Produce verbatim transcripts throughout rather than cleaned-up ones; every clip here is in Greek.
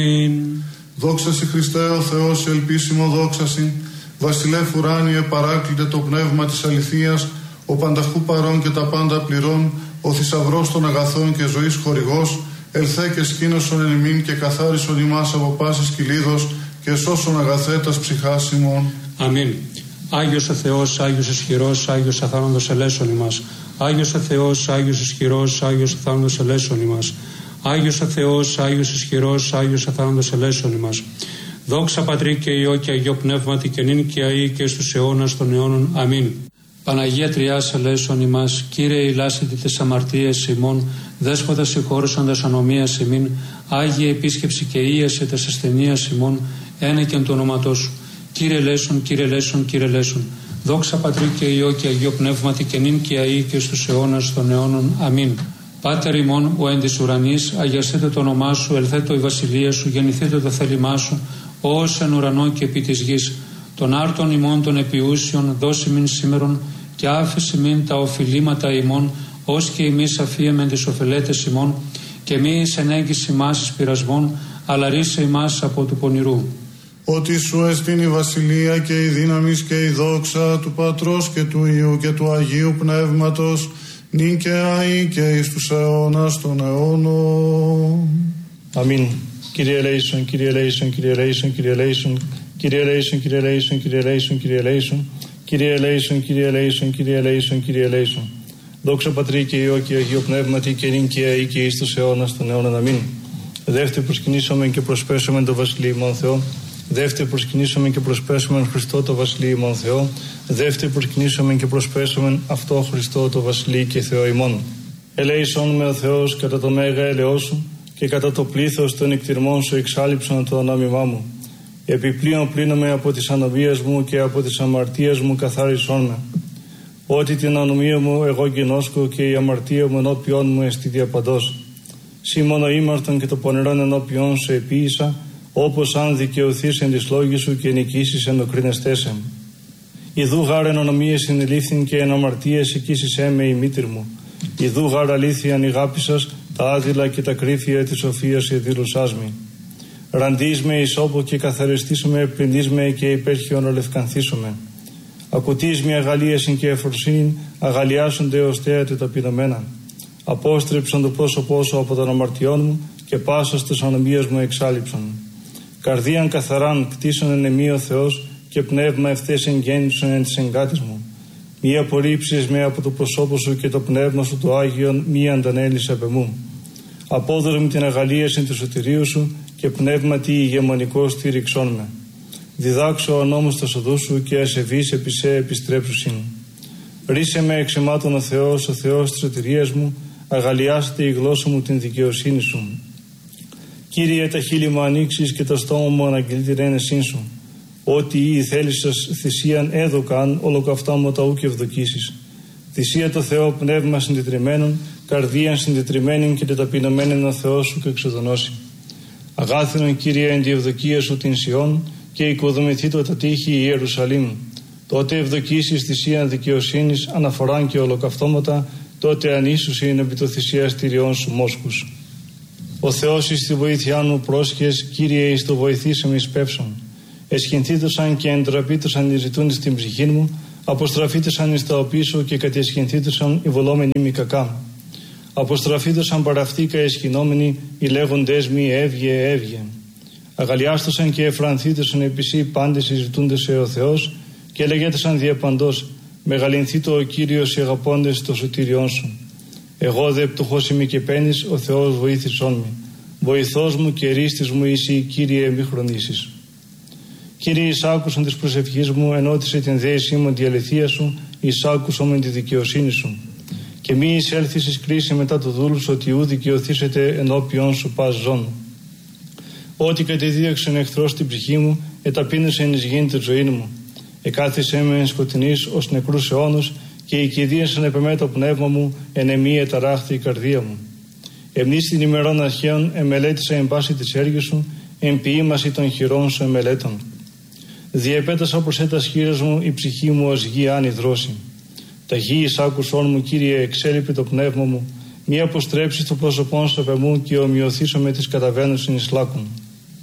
Δόξα σοι Χριστέ ο Θεός, ελπίσιμο δόξα σοι, βασιλεύ ουράνιε παράκλητε το πνεύμα της αληθείας, ο πανταχού παρών και τα πάντα πληρών, ο θησαυρός των αγαθών και ζωής χορηγός, ελθέ και σκήνωσον εν ημίν και καθάρισον ημάς από πάσης κυλίδος και σώσον αγαθέτας ψυχάς ημών. Αμήν. Άγιος ο Θεός, Άγιος ισχυρός, Άγιος αθάνατος ελέσον ημάς. Άγιος ο Θεός, Άγιος ισχυρός, Άγιος αθάνατος ελέσον ημάς. Άγιος ο Θεός, Άγιος ισχυρός, Άγιος αθάνατος ελέσον ημάς. Δόξα Πατρί και Υιό και Αγίο Πνεύματι και νυν και αεί και στους αιώνας των αιώνων. Αμήν. Παναγία Τριάς ελέσον ημάς, Κύριε ηλάσετε τις αμαρτίες ημών, Δέσποτα συγχώρεσαντας ανομίας ημίν, Άγιε επίσκεψη και ίαση τας ασθενείας ημών, ένεκεν του ονόματός σου. Κύριε ελέσον, Κύριε ελέσον, Κύριε ελέσον. Δόξα Πατρί και Υιό και Αγίο Πνεύματι και νυν και αεί και στους αιώνας των αιώνων. Αμήν. Πάτερ ημών, ο εν της ουρανής, αγιαστείτε το όνομά σου, ελθέτω η βασιλεία σου, γεννηθείτε το θέλημά σου, ως εν ουρανό και επί της γης. Των άρτων ημών των επιούσιων, δώσει μην σήμερον, και άφεση μην τα οφειλήματα ημών, ως και εμείς αφίεμεν τις οφελέτες ημών, και μη εις ενέγγις ημάς εις πειρασμών, αλλά ρίσε ημάς από του πονηρού. Ότι σου εστίν η βασιλεία και η δύναμις και η δόξα του Πατρός και του Υιού και του Αγίου Πνεύματος, νυν και αεί και εις τους αιώνας των αιώνων. Αμήν. Κύριε ελέησον, Κύριε ελέησον, Κύριε ελέησον, Κύριε ελέησον, Κύριε ελέησον, Κύριε ελέησον, Κύριε ελέησον, Κύριε ελέησον, Κύριε ελέησον, Κύριε ελέησον, Κύριε ελέησον, Κύριε ελέησον. Δόξα Πατρί και Υιό και Αγίο Πνεύματι και νυν και αεί και εις τους αιώνας των αιώνων. Αμήν. Δεύτερη προσκυνήσομεν και προσπέσομεν το Βασιλείο ημών Θεό. Δεύτερη προσκυνήσομεν και προσπέσομεν Χριστό το Βασιλείο ημών Θεό. Δεύτερη προσκυνήσομεν και προσπέσομεν αυτό Χριστό το Βασιλείο και Θεό ημών. Ελέησον με ο Θεός κατά το μέγα έλεος σου και κατά το πλήθος των εκτιρμών σου εξάλειψον το ονόμημά μου. Επιπλέον πλύνομαι από τις ανομίες μου και από τις αμαρτίες μου καθάρισόν με. Ότι την ανομία μου εγώ γινώσκω και η αμαρτία μου ενώπιόν μου εστί διαπαντός. Σύ μόνο ήμαρτον και το πονηρόν ενώπιόν σου επίησα, όπως αν δικαιωθείς εν της λόγης σου και νικήσεις εν οκρίνεστέσαι. Ιδού γάρ εν ανομίες συνελήφθην και εν αμαρτίες οικήσισέ με η μήτηρ μου. Ιδού γάρ αλήθειαν ηγάπησας τα άδειλα και τα κρύφια της σοφίας εδήλωσάς μη. Ραντείς με ισόπο και καθαριστήσουμε, πλυντείς με και υπέρχιον ολευκανθήσουμε. Ακουτείς με αγαλίασιν και εφροσύνην, αγαλιάσονται ως θέατε ταπεινωμένα. Απόστρεψον το πρόσωπό σου από των αμαρτιών μου και πάσας της ανομίας μου εξάλειψον. Καρδίαν καθαράν κτίσον εν εμεί ο Θεός και πνεύμα ευθέσεν γέννησον εν της εγκάτης μου. Μη απορρίψεις με από το προσώπο σου και το πνεύμα σου το Άγιον μη αντανέλεις απ' εμού. Απόδωρε μου την αγαλίαση του σωτηρίου σου και πνεύμα τι ηγεμονικό στήριξόν με. Διδάξω ο νόμος τα οδού σου και ασεβείς επί σε επιστρέψουσιν. Ρίσε με εξαιμάτων ο Θεός, ο Θεός της σωτηρίας μου, αγαλιάστε η γλώσσα μου την δικαιοσύνη σου. Κύριε, τα χείλη μου ανοίξεις και το στόμα μου αναγγείλει την ένεσήν σου. Ό,τι ή θέλησας θυσίαν έδωκαν, ολοκαυτά μου τα ου και ευδοκίσεις. Θυσία το Θεό πνεύμα συντετριμένων, καρδίαν συντετριμένην και τεταπεινωμένην ο Θεός σου και εξοδονώσει. Αγάθινον Κύριε εν τη ευδοκία σου την Σιών και οικοδομηθεί το τα τείχη η Ιερουσαλήμ. Τότε ευδοκίσεις θυσίαν δικαιοσύνης, αναφοράν και ολοκαυτώματα, τότε ανίσους είναι επί το θυσιαστηριών σου μόσχους. Ο Θεός εις τη βοήθειά μου πρόσχες, Κύριε εις το βοηθήσαμε εις πεύσον. Εσχυνθήτωσαν και εντραπήτωσαν οι ζητούντες στην ψυχή μου, αποστραφήτωσαν εις τα οπίσω και κατιεσχυνθήτωσαν οι βολόμενοι μη κακά. Αποστραφήτωσαν παραυτήκα εσχυνόμενοι, οι λέγοντες μη έβγε, έβγε. Αγαλιάστωσαν και εφρανθήτωσαν επισή πάντες οι ζητούντες σε ο Θεός και λέγετωσαν διαπαντός, μεγαλυνθήτω ο Κύριος οι αγαπώντες το σωτήριόν σου. Εγώ δε πτωχός είμαι και πένης, ο Θεός βοήθησόν με. Βοηθός μου και ρίστης μου εσύ, Κύριε, μη χρονίσεις. Κύριε, εισάκουσον της προσευχής μου, ενώτισε την δέησή μου τη αληθεία σου, εισάκουσον με τη δικαιοσύνη σου. Και μη εισέλθεις εις κρίση μετά του δούλου σου, ότι ου δικαιωθήσετε ενώπιον σου πας ζών. Ό,τι κατεδίωξεν εχθρός στην ψυχή μου, εταπείνωσε εις γήν τη ζωή μου. Εκάθισε με εν σκοτεινής ως νεκρούς αιώνους και οικηδίασαν επεμέ το πνεύμα μου, εν εμή εταράχθη η καρδία μου. Εμνείς την ημερών αρχαίων εμελέτησα εν πάση της έργης σου, εν ποιήμαση των χειρών σου εμελέτων. Διεπέτασα προς έτας χείρας μου, η ψυχή μου ως γη άνη δρόση. Τα γη εις άκουσόν μου, Κύριε, εξέλιπε το πνεύμα μου, μη αποστρέψεις το πρόσωπόν σου απ' εμού και ομοιωθήσω με τις καταβαίνουσιν εις λάκων.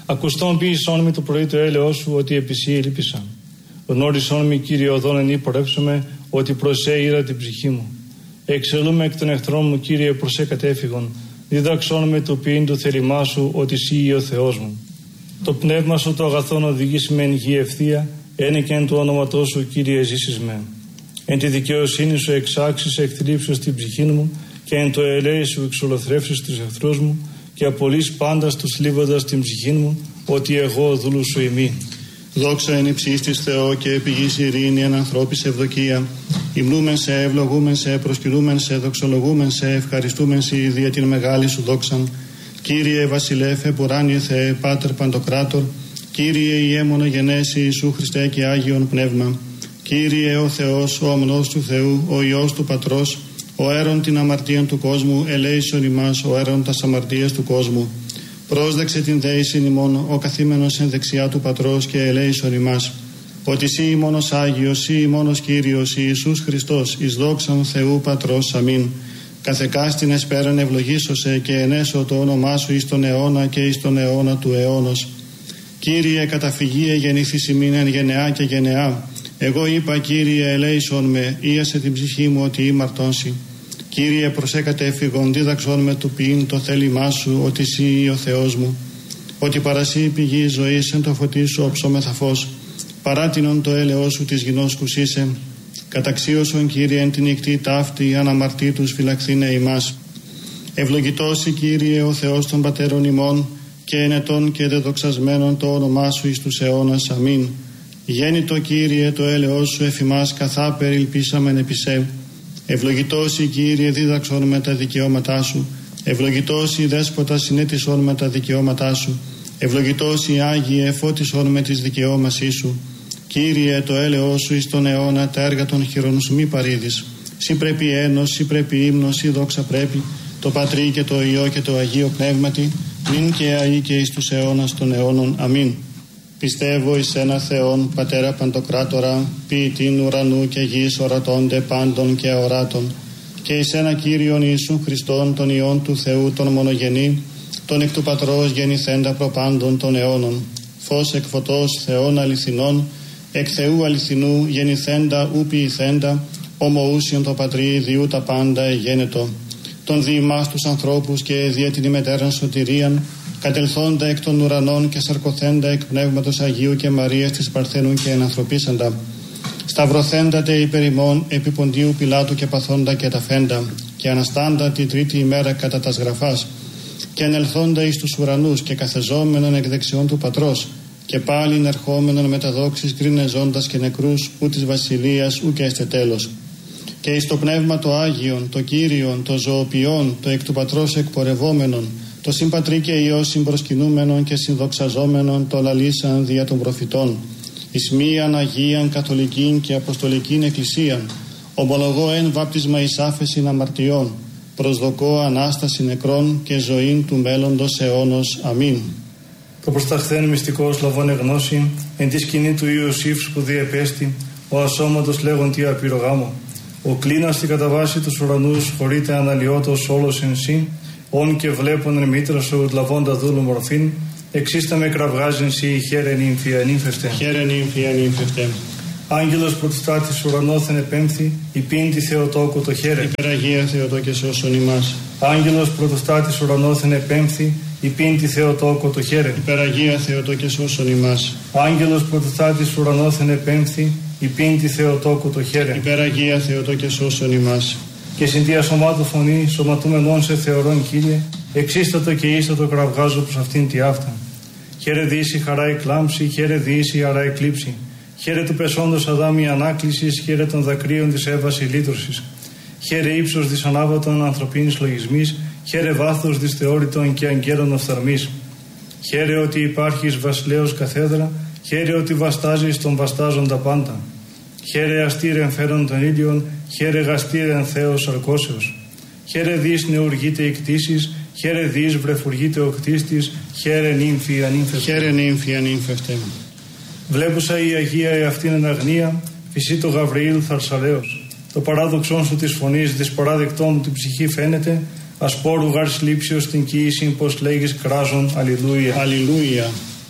Ακουστών ποιησόν με το πρωί το έλεος σου, ότι επισή ελπίσαν. Γνώρισόν με, Κύριε, οδόν εν πορεύσομαι, ότι προσέ ήρα την ψυχή μου. Εξελούμε εκ των εχθρών μου, Κύριε, προσέ κατέφυγον. Δίδαξόν με το ποιήν του θέλημά σου, ότι σύ ο Θεός μου. Το πνεύμα σου το αγαθόν οδηγήσει με εν γη ευθεία, ένε και εν του όνοματός σου, Κύριε, ζήσεις με. Εν τη δικαιοσύνη σου εξάξεις εκθλίψεις την ψυχή μου, και εν το ελέη σου εξολοθρεύσεις τους εχθρούς μου, και απολύς πάντα τους θλίβοντας την ψυχή μου, ότι εγώ δούλου σου ημί. Δόξα εν υψής της Θεό και επιγής ειρήνη εν ανθρώπης ευδοκία. Υμνούμεν σε, ευλογούμεν σε, προσκυνούμεν σε, δοξολογούμεν σε, ευχαριστούμεν σε δια την μεγάλη σου δόξαν. Κύριε βασιλεύε, πουράνιε Θεέ, Πάτερ Παντοκράτορ, Κύριε ιέμονα γενέση Ιησού Χριστέ και Άγιον Πνεύμα. Κύριε ο Θεός, ο ομνός του Θεού, ο Υιός του Πατρός, ο αίρον την αμαρτία του κόσμου, ελέησον ημάς, ο αίρον τας αμαρτίας του κόσμου. Πρόσδεξε την δέησιν ημών, ο καθήμενος εν δεξιά του Πατρός, και ελέησον ημάς. Ότι σύ ημώνος Άγιος, σύ ημώνος Κύριος, Ιησούς Χριστός, εις δόξαν Θεού Πατρός, αμήν. Καθεκάστην εσπέραν ευλογήσωσε, και ενέσω το όνομά σου εις τον αιώνα και εις τον αιώνα του αιώνος. Κύριε, καταφυγίε γεννήθης ημίν εν γενεά και γενεά. Εγώ είπα, Κύριε, ελέησον με, ίασε την ψυχή μου ότι ήμαρτonsι. Κύριε, προσέκατε έφυγον, δίδαξον με του ποιήν το θέλημά σου, ότι σύ ο Θεός μου. Ότι παρασύ πηγή ζωής εν το φωτί σου όψομεθα φως. Παράτινον το έλεος σου της γινός κουσίσε. Καταξίωσον, Κύριε, εν την νυχτή ταύτη, αναμαρτήτους φυλαχθήνε ημάς. Ευλογητώσι, Κύριε, ο Θεός των πατέρων ημών, και ενετών και δεδοξασμένων το όνομά σου εις τους αιώνας. Αμήν. Γέννητο, Κύριε, το έλεος σου εφ' ημάς, καθά περιλπίσαμεν επί σε. Ευλογητώσι, Κύριε, δίδαξον με τα δικαιώματά σου. Ευλογητώσι, Δέσποτα, συνέτησον με τα δικαιώματά σου. Ευλογητώσι, Άγιε, φώτισον με τις δικαιώμασή σου. Κύριε, το έλεος σου εις τον αιώνα, τα έργα των χειρών σου μη παρήδεις. Σύ πρέπει ένος, σύ πρέπει ύμνος, σύ δόξα πρέπει, το Πατρί και το Υιό και το Αγίο Πνεύματι, νυν και αεί και εις τους αιώνας των αιώνων. Αμήν. Πιστεύω εις ένα Θεόν, Πατέρα Παντοκράτορα, ποιητήν ουρανού και γης, ορατώνται πάντων και αοράτων, και εις ένα Κύριον Ιησούν Χριστόν, τον Υιόν του Θεού, τον μονογενή, τον εκ του Πατρός γεννηθέντα προπάντων των αιώνων, φως εκ φωτός Θεών αληθινών, εκ Θεού αληθινού γεννηθέντα ου ποιηθέντα, ομοούσιον το Πατρί διού τα πάντα εγένετο, τον διημάς τους ανθρώπους και δια την ημετέραν σωτηρίαν, κατελθόντα εκ των ουρανών και σαρκωθέντα εκ Πνεύματος Αγίου και Μαρίας της Παρθένου και ενανθρωπίσαντα, σταυρωθέντα τε υπερ ημών επί Ποντίου Πιλάτου και παθόντα και ταφέντα, και αναστάντα την τρίτη ημέρα κατά τας γραφάς, και ανελθόντα εις τους ουρανούς και καθεζόμενον εκ δεξιών του Πατρός, και πάλιν ερχόμενον με τα δόξης κρίνεζόντας και νεκρούς, ου της βασιλείας ου και έστε τέλος. Και εις το Πνεύμα το Άγιον, το Κύριον, το ζωοποιόν, το εκ του Πατρός εκπορευόμενον, το συμπατρί και Υιό συμπροσκυνούμενον και συνδοξαζόμενον, το λαλήσαν δια των προφητών, εις μίαν Αγίαν Καθολικήν και Αποστολικήν Εκκλησίαν, ομολογώ εν βάπτισμα εις άφεσιν αμαρτιών, προσδοκώ Ανάσταση νεκρών και ζωήν του μέλλοντος αιώνος. Αμήν. Το προσταχθέν μυστικός λαβώνε γνώση, εν τη σκηνή του Ιωσήφ σπουδή επέστη, ο ασώματος λέγον τι απειρογάμο. Ο κλίνας στην καταβάση τους ουρανούς χωρείται αναλυότος όλος εν σύ, όν και βλέπον εν μήτρα σου λαβώντα δούλου μορφήν, εξίστα με κραυγάζεν σύ χαίρε νύμφη ανύμφευτε. Χαίρε νύμφη ανύμφευτε. Άγγελος πρωτοστάτης ουρανόθεν επέμφθη, υπήντη Θεοτόκου το χαίρε. Υπεραγία Θεοτόκε σώσον ημάς. Άγγελος πρωτοστάτης ουρανόθεν επέμφθη, υπήντη Θεοτόκου το χαίρε. Υπεραγία Θεοτόκε σώσον ημάς. Άγγελος πρωτοστάτης ουρανόθεν επέμφθη, υπήντη Θεοτόκου το χαίρε. Υπεραγία Θεοτόκε σώσον ημάς. Και συν τη ασωμάτω φωνή, σωματούμενον σε θεωρών, Κύριε, εξίστατο και ίστατο κραυγάζω προς αυτήν τη αυτά. Χαίρε δύση χαρά εκλάμψη, χαίρε δύση χαρά εκλείψη. Χαίρε του πεσόντος Αδάμ η ανάκλησης, χαίρε των δακρύων της Εύας η λύτρωσης. Χαίρε ύψος της ανάβατων ανθρωπίνης λογισμής, χαίρε βάθος της θεώρητων και αγγέλων οφθαλμής. Χαίρε ότι υπάρχεις βασιλέως καθέδρα, χαίρε ότι βαστάζεις τον βαστάζοντα πάντα. Χαίρε αστήρεν φέρον των ήλιων, χαίρε γαστήρεν Θεός αρκώσεως. Χαίρε δις νεουργείται η κτήσης, χαίρε δις βρεφουργείται ο κτίστης, χαίρε νύμφη ανύμφευτε. Χαίρε νύμφη ανύμφευτε. Βλέπουσα η Αγία εαυτήν εν αγνία, φυσί το Γαβριήλ θαρσαλέως. Το παράδοξόν σου της φωνής, δυσπαράδεκτό μου την ψυχή φαίνεται, ασπόρου γαρ λήψεως την κοίηση, πως λέγεις κράζον, αλληλούια. Αλληλούια.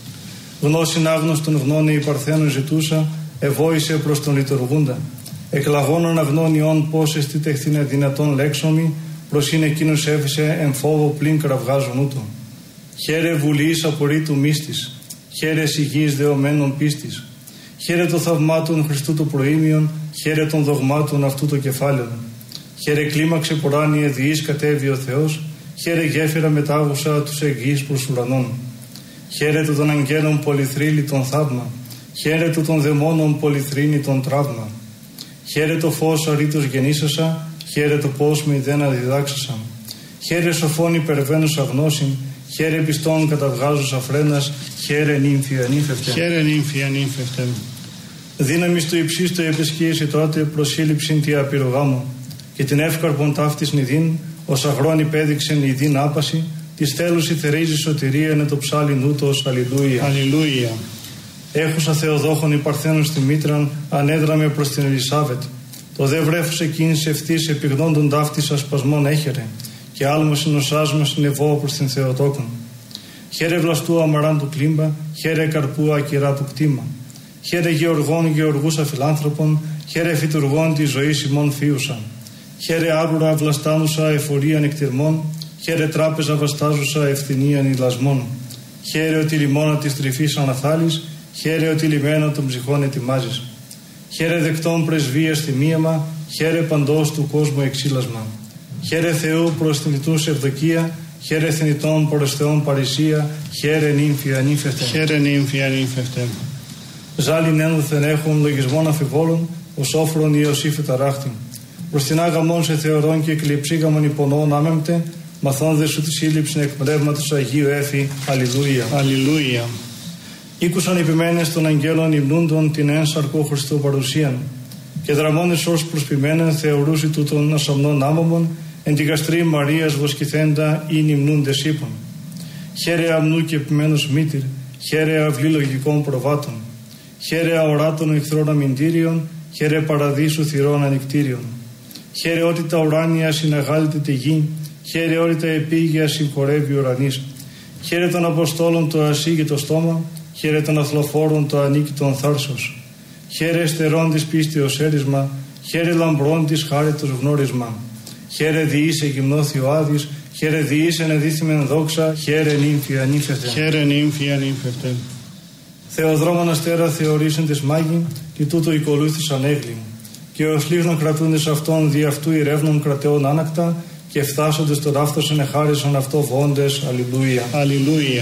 Γνώσιν άγνωστον γνώνε η Παρθένων ζητούσα, ευόησε προς τον λειτουργούντα. Εκλαγώνων αγνώνιον πώς εστι τεχθήνε δυνατόν λέξομη, προς είναι εκείνος έφυσε εν φόβο πλην κραυγάζων ούτω. Χαίρε βουλής απορρίτου μίστης, χαίρε σιγής δεωμένων πίστης. Χαίρε το θαυμάτων Χριστού το προήμιον, χαίρε των δογμάτων αυτού το κεφάλαιο. Χαίρε κλίμαξε ποράνιε διείς κατέβη ο Θεός, χαίρε γέφυρα μετάγουσα τους εγγύς προς ουρανών. Χαίρε το των αγγέλων πολυθρύλη τον θαύμα, χαίρε το των δαιμόνων πολυθρύνη τον τραύμα. Χαίρε το φως αρήτως γεννήσασα, χαίρε το πώς με ιδένα διδάξασα. Χαίρε σοφών υπερβαίνουσα γνώσιν, χαίρε πιστών καταβγάζουσα φρένας, χαίρε νύμφη ανήφευτε. Χαίρε νύμφη ανήφευτε. Δύναμις του υψίστου επισκίεση τότε προσύλληψην τη απειρογάμου, και την εύκαρπον ταύτης νηδίν, ως αγρόν υπέδειξεν νηδίν άπαση, της θέλους η θερίζει σωτηρία είναι το ψάλιν ούτως, αλληλούια. Αλληλούια. Έχουσα Θεοδόχων η Παρθένων στη μήτραν, ανέδραμε προς την Ελισάβετ. Το δε βρέφος εκείνης ευθύς επιγνώντων ταύτης ασπασμών έχερε, και άλμος νοσάσμα συνεβώ προς την Θεοτόκον. Χαίρε βλαστού αμαράν του κλίμπα, χαίρε καρπού ακυρά του κτήμα. Χαίρε γεωργών γεωργούσα φιλάνθρωπων, χαίρε φυτουργών τη ζωή ημών φίουσα. Χαίρε άβουρα βλαστάνουσα εφορίαν εκτιρμών, χαίρε τράπεζα βαστάζουσα ευθυνίαν ηλασμών. Χαίρε ότι λιμώνα τη τρυφή αναθάλεις, χαίρε ότι λιμένα των ψυχών ετοιμάζεις. Χαίρε δεκτών πρεσβείας θυμίαμα, χαίρε παντός του κόσμου εξήλασμα. Χαίρε Θεού προς την λιτούς ευδοκία, χαίρε θνητών προς Θεόν παρησία, χαίρε νύμφη ανήφευτε. Χαίρε νύμφη ανήφευτε. Ζάλιν ένδοθεν έχουν λογισμών αφιβόλων, ως όφρον Ιωσήφη ταράχτη. Προς την άγαμον σε θεωρών και εκλειψήγαμον υπονών άμεμπτε, μαθών σου τη σύλληψη εκ πνεύματος Αγίου έφη. Αλληλούια. Αλληλούια. Ήκουσαν επιμένες των αγγέλων υμνούντων την ένσαρκο Χριστού παρουσίαν, και δραμώνες ως προσπημένεν θεωρούσι του των ασαμνών άμωμων, εν τη γαστρή Μαρίας βοσκηθέντα ή υμνούντες είπων. Χαίρε αμνού και επιμένους μήτηρ, χαίρε αυλή λογικών προβάτων. Χαίρε αοράτων εχθρών αμυντήριων, χαίρε παραδείσου θυρών ανοιχτήριων. Χαίρε ότι τα ουράνια συναγάλεται τη γη, χαίρε ότι τα επίγεια συγχωρεύει ουρανής. Χαίρε των Αποστόλων το ασύγητο στόμα, χαίρε των αθλοφόρων το ανίκητον θάρσος. Χαίρε εστερών της πίστεως έρισμα, χαίρε λαμπρών της χάριτος γνώρισμα. Χαίρε διήσε γυμνώθη ο Άδης, χαίρε διήσε ενεδίθημεν δόξα, χαίρε νύμφη ανήφευτε. Χαίρε νύμφη ανήφευτε. Θεοδρόμων αστέρα θεωρήσεν της μάγη, και τούτο οικολούθησαν έγκλη. Και ως λίγνων κρατούντες αυτών δι' αυτού ηρεύνων κρατεών άνακτα, και φτάσοντες τον άφθοσεν εχάρισαν αυτό βόντες. Αλληλούια. Αλληλούια.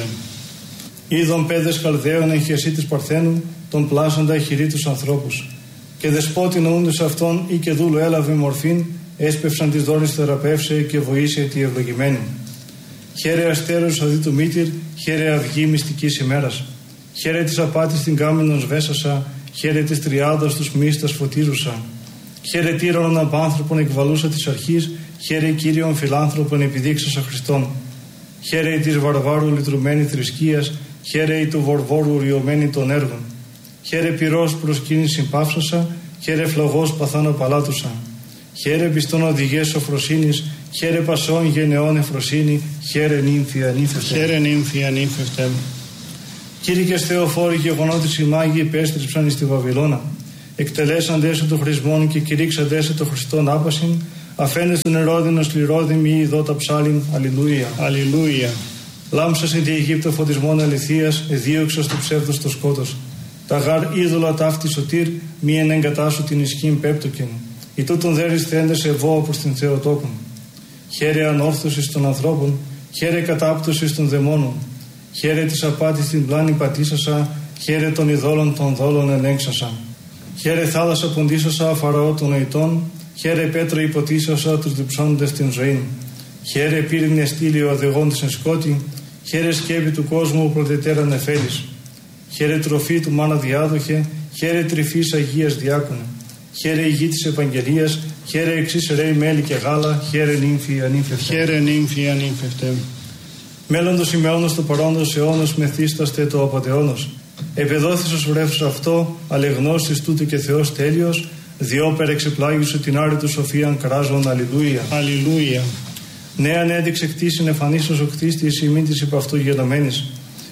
Είδων πέδες Καλδαίων εν χεσί της Παρθένου, τον πλάσαντα χειρί τους ανθρώπους. Και δεσπότη νοούντες αυτών ή και δούλου έλαβε μορφήν, έσπευσαν τις δόλες θεραπεύσε και βοήσε τη ευλογημένη. Χαίρε αστέρος οδύ του μήτηρ, χαίρε αυγή μυστικής ημέρας. Χαίρε της απάτης την κάμινον σβέσασα, χαίρε της τριάδας τους μίστας φωτίζουσα. Χαίρε τύρανον απάνθρωπον εκβαλούσα της αρχής, χαίρε Κύριον φιλάνθρωπον επιδείξασα Χριστόν. Χαίρε της βαρβάρου λυτρουμένη θρησκείας, χαίρε του βορβόρου ριωμένη των έργων. Χαίρε πυρός προσκύνης συμπαύσασα, χαίρε φλογός παθάνω παλάτουσα. Χαίρε πιστών οδηγές σοφροσύνης, χαίρε πασών γενεών εφροσύνη, χαίρε νύμφη ανήφευτε. Χαίρε νύμφη ανήφευτε. Κήρυκες Θεοφόροι γεγονότης οι μάγοι υπέστριψαν εις τη Βαβυλώνα. Εκτελέσαντες σε το χρησμόν και κηρύξαντες σε το Χριστόν άπασιν, αφέντες τον ερόδινος λιρόδημοι ή δότα ψάλιν. Αλληλούια. Αλληλούια. Λάμψασε τη Αιγύπτο φωτισμόν αληθείας, εδίωξας του ψεύδος το σκότος. Τα γάρ είδωλα ταύτη σωτήρ, μη εν εγκατάσου την ισχύν πέπτοκεν. Η τούτον δέρεις θέντες ευώ προς την Θεοτόκον. Χαίρε ανόρθωσης των ανθρώπων, χαίρε κατάπτωσης των δαιμόνων. Χαίρε της απάτης την πλάνη πατήσασα, χαίρε των ειδόλων των δόλων ελέγξασα. Χαίρε θάλασσα ποντίσασα φαραώ των νοητών, χαίρε πέτρο υποτίσασα τους διψώντες την ζωή. Χαίρε πύρινε στήλιο οδηγών της εν σκότη, χαίρε σκέπη του κόσμου πρωτετέραν εφέλης. Χαίρε τροφή του μάνα διάδοχε, χαίρε τρυφής Αγίας διάκονε. Χαίρε η γη της Ευαγγελίας, χαίρε εξής ρέι μέλι και γάλα, χαίρε νύμφη ανήφευτε. Χαίρε νύμφη ανήφευτε. Μέλλοντος ημεώνος του παρόντος αιώνος μεθύσταστε το απατεώνος. Επεδόθησος βρέφους αυτό, αλεγνώστης τούτου και Θεός τέλειος, διόπερ εξεπλάγησου την άρη του σοφίαν κράζον. Αλληλούια. Αλληλούια. Νέαν έδειξε κτήσιν εφανίσος ο κτίστης ημίν της υπ' αυτού γενομένης.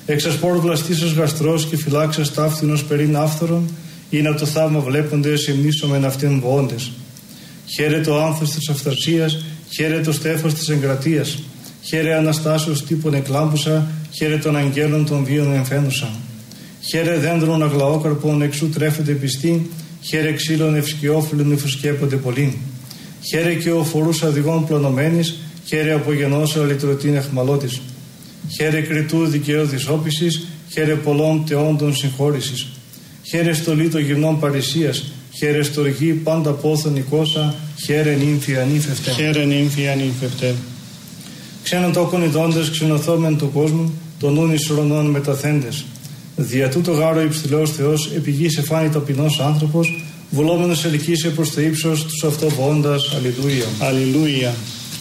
Εξασπόρου βλαστήσεως γαστρός και φυλάξας ταύτινος περίν άφθορον, είναι από το θαύμα βλέποντες εμνήσομεν αυτήν βοώντες. Χαίρε το άνθος της αυθαρσίας, χαίρε το στέφος της εγκρατείας, χαίρε Αναστάσεως τύπων εκλάμπουσα, χαίρε των αγγέλων των βίων εμφαίνουσα. Χαίρε δέντρων αγλαόκαρπων εξού τρέφεται πιστή, χαίρε ξύλων ευσκιόφυλλων υφουσκέπονται πολύ. Χαίρε και ο φορούς αδειγών πλωνομένης, χαίρε απογενώσεω λυτρωτήν εχμαλώτης. Χαίρε κριτού δικαίου δυσόπισης, χαίρε πολλών τεόντων συγχώρησης. Χαίρε στολή των γυμνών παρησίας, χαίρε στοργή πάντα πόθον οικόσα, χαίρε νύμφη ανήφευτε. Χαίρε νύμφη ανήφευτε. Ξένον τόκον ειδώντες ξενωθόμεν του κόσμου, των νουν εις ουρανών μεταθέντες. Δια τούτο γάρο υψηλός Θεός, επί γης εφάνη ταπεινός άνθρωπος, βουλόμενος ελκύσε προς το ύψος τους αυτοβοώντας. Αλληλούια. Αλληλούια.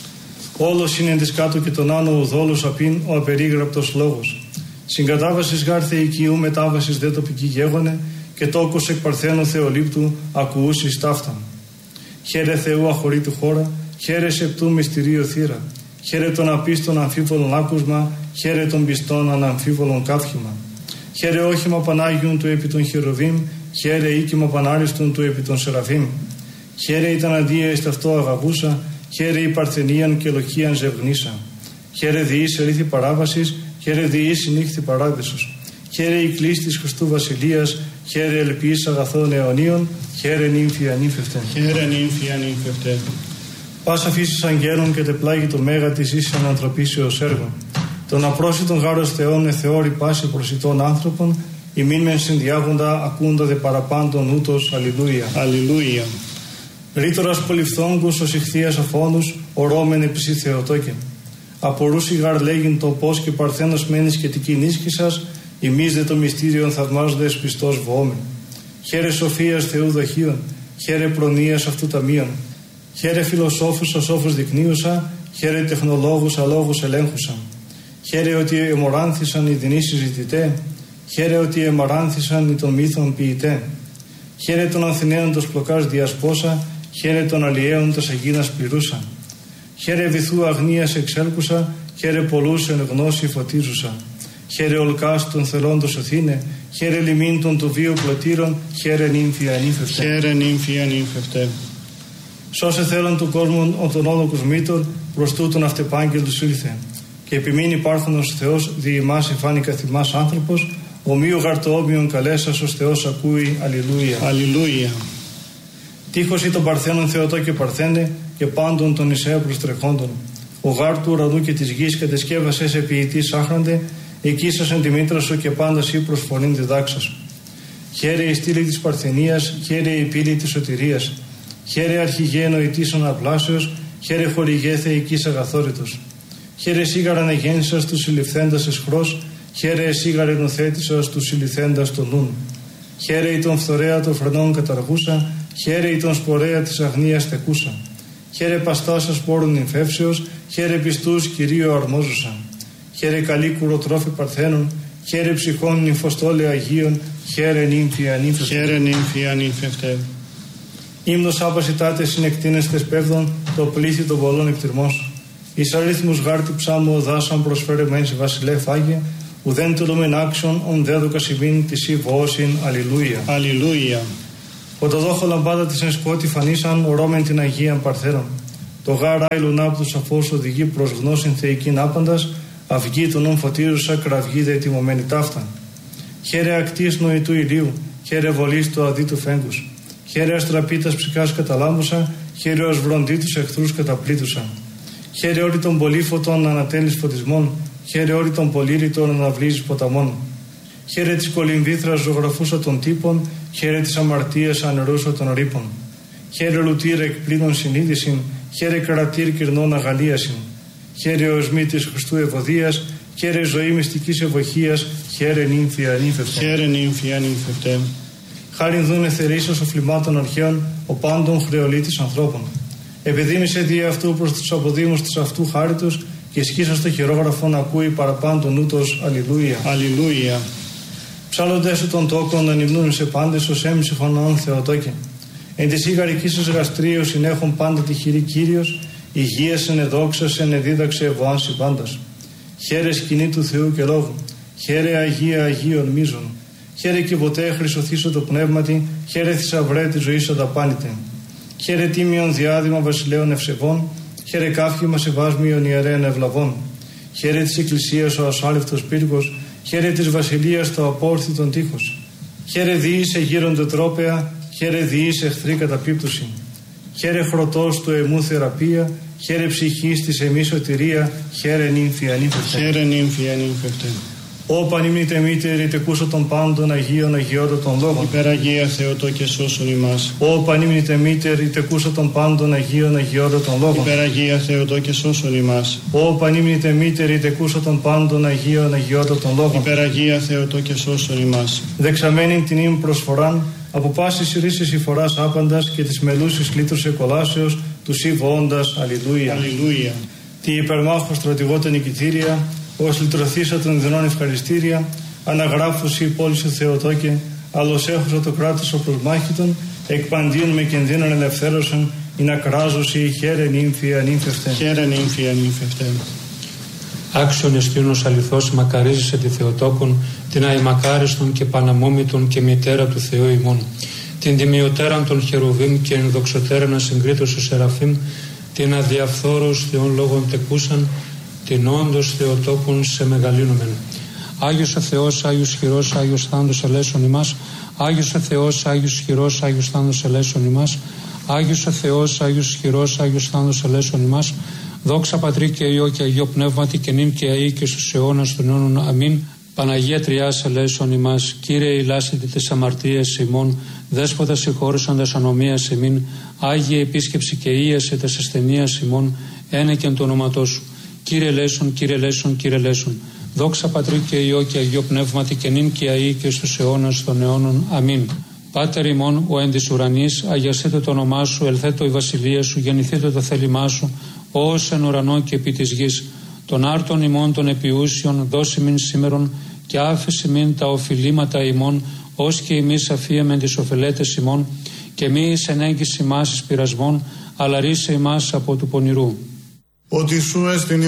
Όλος είναι της κάτω και τον άνω ουδόλους απειν ο απερίγραπτος λόγος. Συγκατάβασης γάρ θεϊκίου, μετάβασης δε τοπική γέγονε, και τόκος εκ παρθένου Θεολήπτου ακουούσεις ταύταν. Χαίρε Θεού αχωρήτου χώρα, χαίρε σεπτού μυστηρίου θύρα. Χαίρε των απίστων αμφίβολων άκουσμα, χαίρε των πιστών αναμφίβολων καύχημα. Χαίρε όχημα Πανάγιον του επί των χερουβίμ, χαίρε οίκημα Πανάριστον του επί των Σεραφείμ. Χαίρε ήταν αντία εις ταυτό αγαπούσα, χαίρε η παρθενίαν και λοχίαν ζευγνήσα. Χαίρε διής ερήθη παράβασης, χαίρε διής συνύχθη παράδεισος. Χαίρε η κλίση της Χριστού Βασιλείας, χαίρε ελπίς αγαθών αιωνίων, χαίρε νύμφη ανήφευτε. Χαίρε νύμφη ανήφευτε. Πάσα φύσης αγγέλων και τεπλάγει το μέγα της ίσης ανανθρωπίσεως έργων. Τον απρόσιτον γάρος Θεών εθεώρη πάση προσιτών άνθρωπων, ημίν μεν συνδιάγοντα ακούντα δε παραπάντων ούτως. Αλληλούια. Αλληλούια. Ρήτορας πολυφθόγκους ως ηχθείας αφώνους, ορώμεν επισή Θεοτόκεν. Απορούσι γαρ λέγειν το πώς και παρθένος μένεις και τική νίσκησας, ημείς δε το μυστήριον θαυμάζοντες πιστός βοόμεν. Χαίρε σοφίας Θεού δοχείων, χαίρε προνοίας αυτού ταμείων. Χαίρε φιλοσόφους ο σόφους δεικνύουσα, χαίρε τεχνολόγους αλόγους ελέγχουσα. Χαίρε ότι εμοράνθησαν οι δεινοί συζητητέ, χαίρε ότι εμαράνθησαν οι των μύθων ποιητέ. Χαίρε των Αθηναίων τος πλοκάς διασπόσα, χαίρε των Αλλιέων τος Αιγίνας πληρούσα. Χαίρε βυθού αγνίας εξέλκουσα, χαίρε πολλούς εν γνώση φωτίζουσα. Χαίρε ολκάς των θελόντος Αθήνε, χαίρε λιμήν των του βίου πλωτήρων, χαίρε νύμφη ανήφευτε. Χαίρε νύμφη ανήφευτε. Σώσε θέλον του κόσμου ο τον όλοκος μήτων, προς τούτον αυτεπάγγελτος ήλθε. Και επιμείνει υπάρχονος Θεός, δι' ημάς εφάνει καθ' ημάς άνθρωπος, ομοίου γαρτοόμοιον καλέσας ως Θεός ακούει. Αλληλούια. Αλληλούια. Τείχος ή των Παρθένων Θεοτό και Παρθένε, και πάντων των Ισαία προστρεχόντων. Ο γάρ του ουρανού και της γης κατεσκεύασε σε ποιητής άχραντε, εκείσασεν τη μήτρα σου και πάντα σύ προσφωνήν διδάξας. Χαίρε η στήλη της Παρθενίας, χαίρε η πύλη της σωτηρίας. Χαίρε αρχηγέ νοητής αναπλάσεως, χαίρε χορηγέ θεϊκής αγαθόρητος. Χαίρε σίγαρα ανεγέννησας του συλληφθέντας εσχρός, χαίρε σίγαρα ενοθέτησας του συλληφθέντας των νουν. Χαίρε η τον φθορέα των φρενών καταργούσα, χαίρε η τον σπορέα της αγνίας τεκούσα. Χαίρε παστάσας πόρων νυμφεύσεως, χαίρε πιστούς Κυρίου αρμόζουσα. Χαίρε καλή κουροτρόφη Παρθένων, χαίρε ψυχών νυμφοστόλε Αγίων, χαίρε νύμφη ανήφευτε. Χαίρε νύμφη ανήφευτε. Ύμνος άπασιτάτε συνεκτίνεστες πέφτων, το πλήθη των πολλών εκτιρμών σου. Εις αρίθμους γάρτη ψάμου οδάσαν προσφέρε μεν σε βασιλέ φάγε, ουδέν τουλούμεν άξιον, ον δέδοκα σημείν τη σύ βοώσιν. Αλληλούια. Αλληλούια. Οτοδόχο λαμπάδα της εν σκότη φανίσαν, ορώμεν την Αγίαν Παρθέρων. Το γάρα η λουνά που του σαφώς οδηγεί προς γνώσιν θεϊκήν άπαντας, αυγή του νουν φωτίζουσα, κραυγή δε ετοιμωμένη ταύταν. Χαίρε ακτής νοητού ηλίου, χαίρε βολής του αδίτου φέγγους. Χαίρε αστραπίτας ψυχάς καταλάμουσα, χαίρε ως βροντίτους εχθρούς καταπλήτουσα. Χαίρε όρη των πολύφωτων ανατέλεις φωτισμών, χαίρε όρη των πολύρητων αναβλύζεις ποταμών. Χαίρε της κολυμβήθρας ζωγραφούσα των τύπων, χαίρε της αμαρτίας ανερούσα των ρήπων. Χαίρε λουτήρ εκπλήνων συνείδησιν, χαίρε κρατήρ κυρνών αγαλίασιν. Χαίρε ο εσμή της Χριστού ευωδίας, χαίρε ζωή μυστικής ευωχίας, χαίρε νύμφη ανήφευτε. Χαίρε νύμφη ανήφευτε. Χάριν δούνε θερήσεως οφλημάτων αρχαίων, ο πάντων χρεολίτης ανθρώπων. Επιδήμησε δι' αυτού προς τους αποδήμους της αυτού χάριτος και σκίσα στο χειρόγραφο να ακούει παραπάντων ούτως. Αλληλούια. Αλληλούια. Ψάλλοντες σου των τόκων να νυμνούν σε πάντες ως έμψυχον όν Θεοτόκεν. Εν της ήγαρικής σας γαστρίου συνέχον πάντα τη χειρή Κύριος, υγείας εν εδόξας εν εδίδαξε ευωάνση πάντας. Χαίρε σκηνή του Θεού και λόγου. Χαίρε Αγία Αγίων μίζων. Χαίρε κυβωτέ χρυσοθύσω το πνεύματι. Χαίρε θησαυρέ τη ζωή αδαπάνητε. Χαίρε τίμιον διάδημα βασιλέων ευσεβών. Χαίρε κάφημα σεβάσμιον ιερέων ευλαβών. Χαίρε της Εκκλησίας ο ασάλευτος πύργος. Χαίρε της βασιλείας το απόρθητον τείχος. Χαίρε διήσε γύρονται τρόπεα. Χαίρε διήσε εχθρή καταπίπτωση. Χαίρε χρωτός του εμού θεραπεία. Χαίρε ψυχής της εμείς σωτηρία. Χαίρε νύμφη ανήφευτε. Χαίρε νύμφη ανήφευτε. Ω πανήμνητε μήτερη τεκούσω των πάντων Αγίων Αγιώτατων λόγων. Υπεραγία Θεοτό και σώσον ημάς. Ω πανήμνητε μήτερη τεκούσω των πάντων Αγίων Αγιώτατων λόγων. Υπεραγία Θεοτό και σώσον ημάς. Ω πανήμνητε μήτερη τεκούσω των πάντων Αγίων Αγιώτατων λόγων. Υπεραγία Θεοτό και σώσον ημάς. Δεξαμένην την ύμ προσφοράν από πάσης ρίσης υφοράς άπαντας και της μελούσης κλήτρους εκολάσεως του σύ βοώντας. Αλληλούια. Αλληλούια. Τη υπερμάχο στρατηγότα νικητήρια, ως λυτρωθήσα των δινών ευχαριστήρια, αναγράφουσι η πόλη σου Θεοτόκε, άλλος έχωσα το κράτος ο προσμάχητον, εκπαντίον με κινδύνων ελευθέρωσαν, ή να κράζωσι χαίρε νύμφη ανήφευτε. Χαίρε νύμφη ανήφευτε. Άξιον εστίονος αληθώς μακαρίζεσαι τη Θεοτόκον, την αημακάριστον και παναμόμητον και μητέρα του Θεού ημών, την τιμιωτέραν των χερουβίμ και ενδοξωτέραν ασυγκρίτως ο Σεραφείμ, την αδιαφθόρους Θεών λόγων τεκούσαν, την όντως Θεοτόκον σε μεγαλύνομεν. Άγιος ο Θεός, Άγιος χειρός, Άγιος θάνατος ελέσον ημάς. Άγιος ο Θεός, Άγιος χειρός, Άγιος θάνατος ελέσον ημάς. Άγιος ο Θεός, Άγιος χειρός, Άγιος θάνατος ελέσον ημάς. Δόξα Πατρί και Υιό και Αγίο Πνεύματι και νυν και αεί και στους αιώνας των αιώνων. Αμήν. Παναγία Τριάς ελέσον ημάς. Κύριε ηλάσετε τις αμαρτίες ημών. Δέσποτα συγχώρησαντας ανομίας ημίν. Άγιε επίσκεψη και ίασε τας ασθενείας ημών. Ένεκεν το όνοματό σου. Κύριε Λέσον, Κύριε Λέσον, Κύριε Λέσον. Δόξα Πατρί και Υιό και Αγίο Πνεύματι και νυν και αεί και στους αιώνας των αιώνων. Αμήν. Πάτερ ημών, ο εν της ουρανής, αγιασθήτω το όνομά σου, ελθέτω η βασιλεία σου, γεννηθήτω το θέλημά σου, ως εν ουρανό και επί της γης. Των άρτων ημών των επιούσιων, δώσει μην σήμερον, και άφηση μην τα οφειλήματα ημών, ως και εμείς αφίεμεν τις οφελέτες ημών, και μη εις ενέγγιση ημάς εις πειρασμών, αλλά ρίσε ημάς από του πονηρού. Ότι σου εστιν